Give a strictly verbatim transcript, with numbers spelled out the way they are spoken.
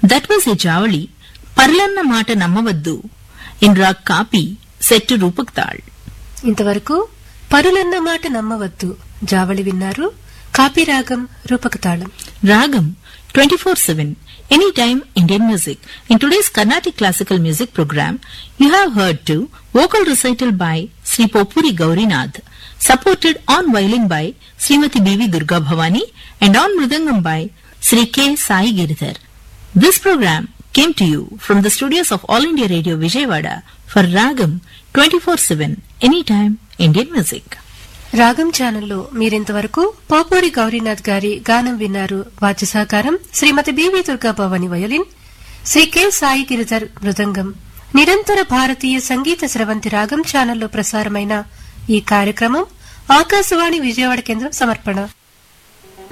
That was a Javali, Parlanna Mata Nammavaddu, in Rag Kapi, set to Rupak Tal. ఇంతవరకు పరులన్న మాట నమ్మవద్దు జావళి విన్నారు. Copy రాగం రూపక తాళం. Ragam twenty-four seven, anytime Indian music. In today's Carnatic classical music program, you have heard to vocal recital by Sri Popuri Gaurinath, supported on violin by Srimati B V Durga Bhavani and on mridangam by Sri K. Sai Giridhar. This program came to you from the studios of All India Radio Vijayawada for Ragam twenty-four seven, anytime Indian music. రాగం ఛానల్లో మీరింతవరకు పోపూరి గౌరీనాథ్ గారి గానం విన్నారు. వాద్య సహకారం శ్రీమతి BV Durga Bhavani violin, Shri K Sai Giridhar మృదంగం. నిరంతర భారతీయ సంగీత స్రవంతి రాగం ఛానల్లో ప్రసారమైన ఈ కార్యక్రమం ఆకాశవాణి విజయవాడ కేంద్రం సమర్పణ.